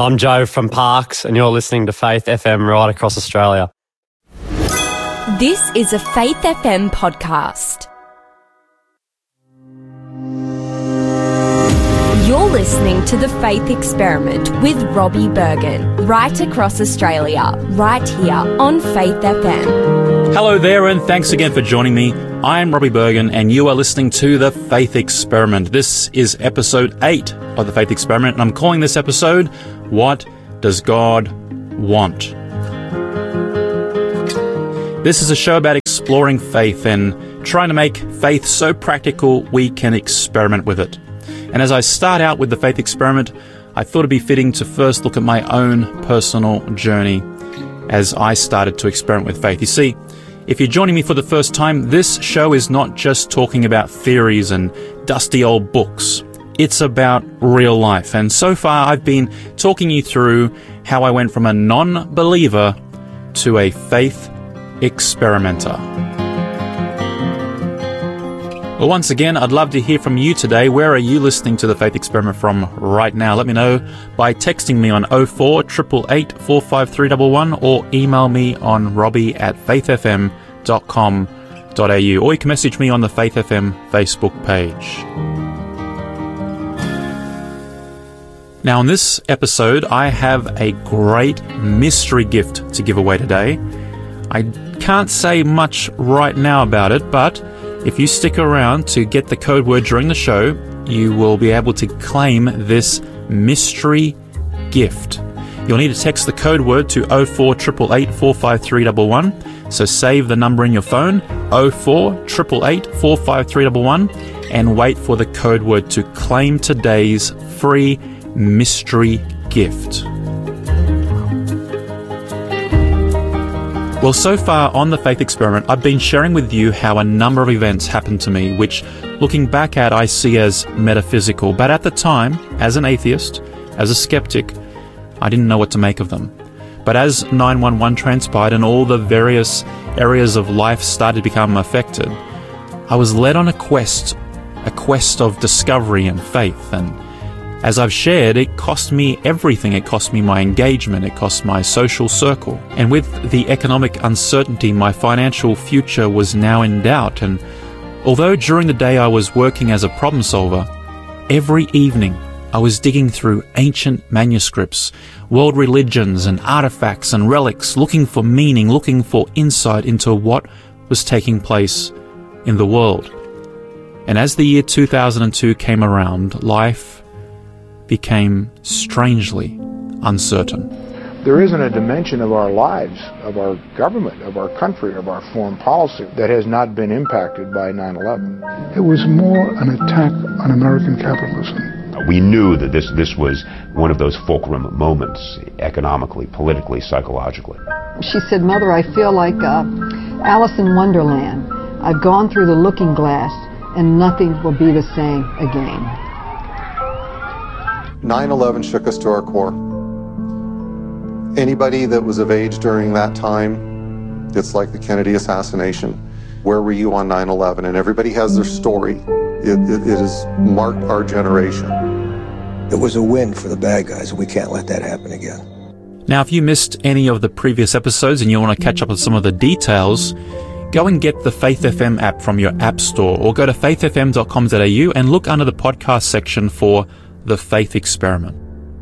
I'm Joe from Parks, and you're listening to Faith FM right across Australia. This is a Faith FM podcast. You're listening to The Faith Experiment with Robbie Bergen, right across Australia, right here on Faith FM. Hello there, and thanks again for joining me. I'm Robbie Bergen, and you are listening to The Faith Experiment. This is episode 8 of The Faith Experiment, and I'm calling this episode, What Does God Want? This is a show about exploring faith and trying to make faith so practical we can experiment with it. And as I start out with The Faith Experiment, I thought it'd be fitting to first look at my own personal journey as I started to experiment with faith. You see, if you're joining me for the first time, this show is not just talking about theories and dusty old books. It's about real life. And so far, I've been talking you through how I went from a non-believer to a faith experimenter. Well, once again, I'd love to hear from you today. Where are you listening to The Faith Experiment from right now? Let me know by texting me on 04 888 45311 or email me on robbie@faithfm.com.au, or you can message me on the Faith FM Facebook page. Now, in this episode, I have a great mystery gift to give away today. I can't say much right now about it, but if you stick around to get the code word during the show, you will be able to claim this mystery gift. You'll need to text the code word to 04 888 45311. So save the number in your phone, 04 888 45311, and wait for the code word to claim today's free mystery gift. Well, so far on The Faith Experiment, I've been sharing with you how a number of events happened to me, which, looking back at, I see as metaphysical. But at the time, as an atheist, as a skeptic, I didn't know what to make of them. But as 9/11 transpired and all the various areas of life started to become affected, I was led on a quest of discovery and faith. And as I've shared, it cost me everything. It cost me my engagement. It cost my social circle. And with the economic uncertainty, my financial future was now in doubt. And although during the day I was working as a problem solver, every evening I was digging through ancient manuscripts, world religions and artifacts and relics, looking for meaning, looking for insight into what was taking place in the world. And as the year 2002 came around, life became strangely uncertain. There isn't a dimension of our lives, of our government, of our country, of our foreign policy that has not been impacted by 9/11. It was more an attack on American capitalism. We knew that this was one of those fulcrum moments, economically, politically, psychologically. She said, "Mother, I feel like Alice in Wonderland. I've gone through the looking glass and nothing will be the same again." 9/11 shook us to our core. Anybody that was of age during that time, it's like the Kennedy assassination. Where were you on 9/11? And everybody has their story. It has marked our generation. It was a win for the bad guys, and we can't let that happen again. Now, if you missed any of the previous episodes and you want to catch up with some of the details, go and get the Faith FM app from your app store, or go to faithfm.com.au and look under the podcast section for The Faith Experiment.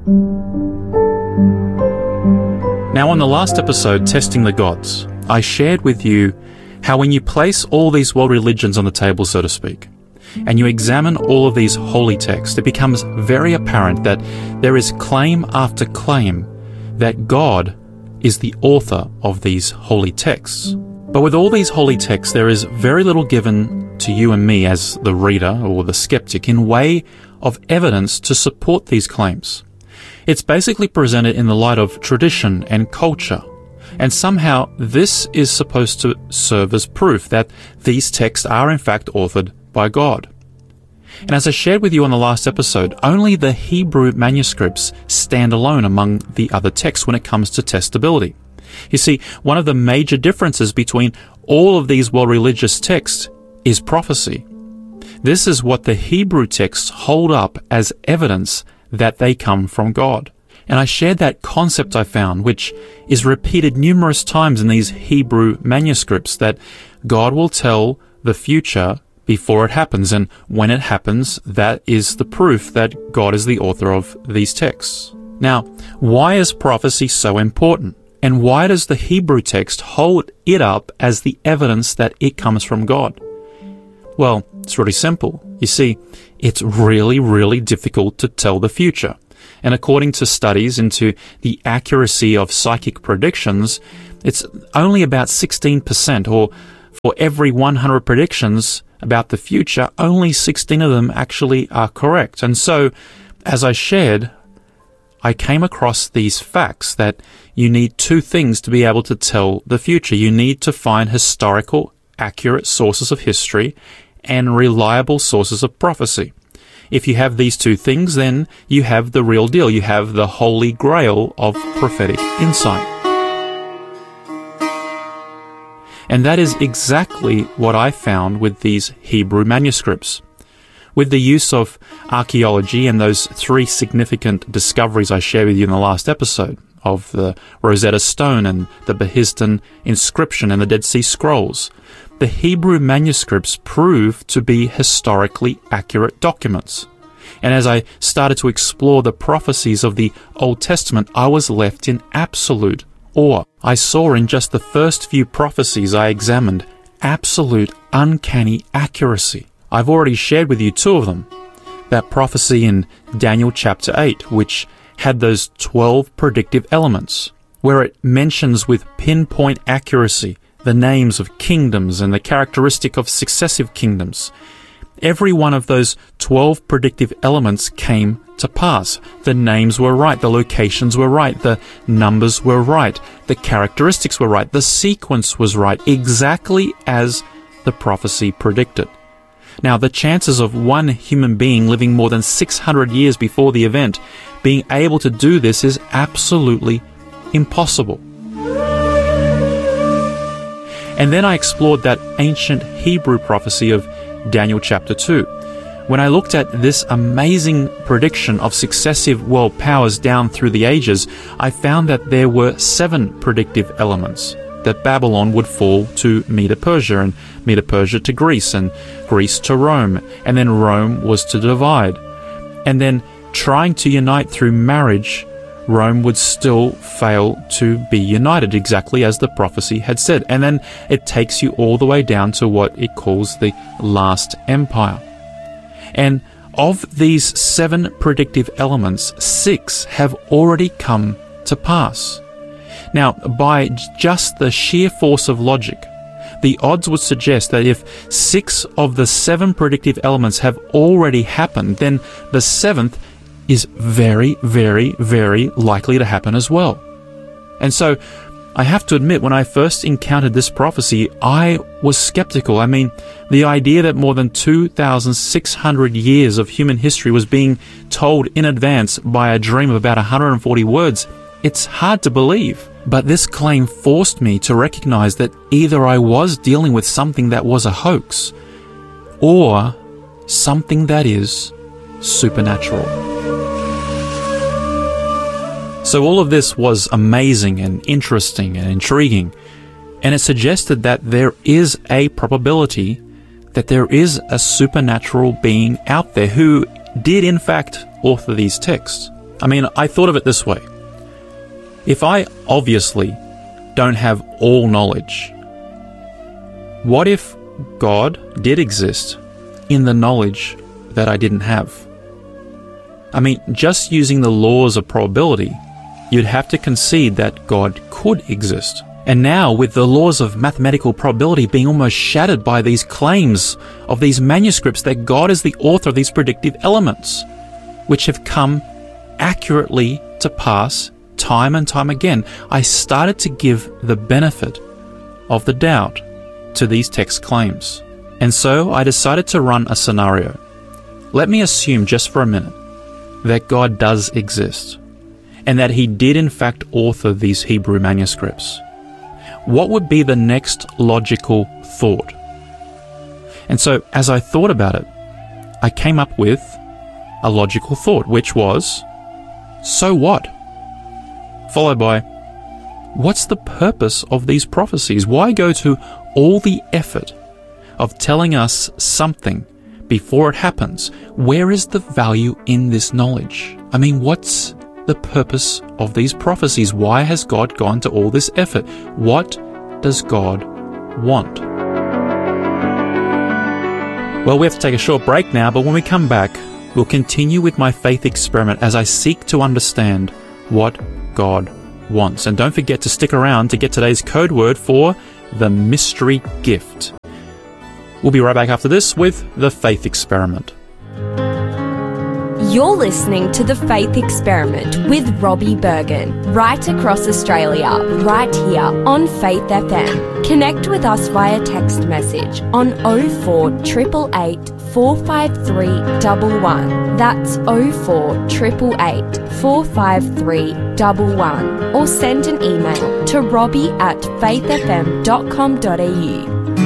Now, on the last episode, Testing the Gods, I shared with you how when you place all these world religions on the table, so to speak, and you examine all of these holy texts, it becomes very apparent that there is claim after claim that God is the author of these holy texts. But with all these holy texts, there is very little given to you and me as the reader or the skeptic in way of evidence to support these claims. It's basically presented in the light of tradition and culture, and somehow this is supposed to serve as proof that these texts are in fact authored by God. And as I shared with you on the last episode, only the Hebrew manuscripts stand alone among the other texts when it comes to testability. You see, one of the major differences between all of these world religious texts is prophecy. This is what the Hebrew texts hold up as evidence that they come from God. And I shared that concept I found, which is repeated numerous times in these Hebrew manuscripts, that God will tell the future before it happens, and when it happens, that is the proof that God is the author of these texts. Now, why is prophecy so important? And why does the Hebrew text hold it up as the evidence that it comes from God? Well, it's really simple. You see, it's really, really difficult to tell the future. And according to studies into the accuracy of psychic predictions, it's only about 16%, or for every 100 predictions about the future, only 16 of them actually are correct. And so, as I shared, I came across these facts that you need two things to be able to tell the future. You need to find historical, accurate sources of history and reliable sources of prophecy. If you have these two things, then you have the real deal. You have the holy grail of prophetic insight. And that is exactly what I found with these Hebrew manuscripts. With the use of archaeology and those three significant discoveries I shared with you in the last episode, of the Rosetta Stone and the Behistun inscription and the Dead Sea Scrolls, the Hebrew manuscripts prove to be historically accurate documents. And as I started to explore the prophecies of the Old Testament, I was left in absolute awe. I saw in just the first few prophecies I examined absolute uncanny accuracy. I've already shared with you two of them. That prophecy in Daniel chapter 8, which had those 12 predictive elements, where it mentions with pinpoint accuracy the names of kingdoms and the characteristic of successive kingdoms. Every one of those 12 predictive elements came to pass. The names were right, the locations were right, the numbers were right, the characteristics were right, the sequence was right, exactly as the prophecy predicted. Now, the chances of one human being living more than 600 years before the event being able to do this is absolutely impossible. And then I explored that ancient Hebrew prophecy of Daniel chapter 2. When I looked at this amazing prediction of successive world powers down through the ages, I found that there were 7 predictive elements. That Babylon would fall to Medo-Persia, and Medo-Persia to Greece, and Greece to Rome, and then Rome was to divide. And then, trying to unite through marriage, Rome would still fail to be united, exactly as the prophecy had said. And then it takes you all the way down to what it calls the last empire. And of these 7 predictive elements, 6 have already come to pass. Now, by just the sheer force of logic, the odds would suggest that if 6 of the 7 predictive elements have already happened, then the 7th is very, very, very likely to happen as well. And so, I have to admit, when I first encountered this prophecy, I was skeptical. I mean, the idea that more than 2,600 years of human history was being told in advance by a dream of about 140 words, it's hard to believe. But this claim forced me to recognize that either I was dealing with something that was a hoax, or something that is supernatural. So all of this was amazing and interesting and intriguing, and it suggested that there is a probability that there is a supernatural being out there who did in fact author these texts. I mean, I thought of it this way. If I obviously don't have all knowledge, what if God did exist in the knowledge that I didn't have? I mean, just using the laws of probability, you'd have to concede that God could exist. And now, with the laws of mathematical probability being almost shattered by these claims of these manuscripts that God is the author of these predictive elements, which have come accurately to pass time and time again, I started to give the benefit of the doubt to these text claims. And so I decided to run a scenario. Let me assume just for a minute that God does exist, and that he did in fact author these Hebrew manuscripts. What would be the next logical thought? And so as I thought about it, I came up with a logical thought, which was, so what? followed by, what's the purpose of these prophecies? Why go to all the effort of telling us something before it happens? Where is the value in this knowledge? I mean, what's the purpose of these prophecies? Why has God gone to all this effort? What does God want? Well, we have to take a short break now, but when we come back, we'll continue with my faith experiment as I seek to understand what God wants. And don't forget to stick around to get today's code word for the mystery gift. We'll be right back after this with the faith experiment. You're listening to The Faith Experiment with Robbie Bergen, right across Australia, right here on Faith FM. Connect with us via text message on 0488 453 111. That's 0488 453 111. Or send an email to robbie@faithfm.com.au.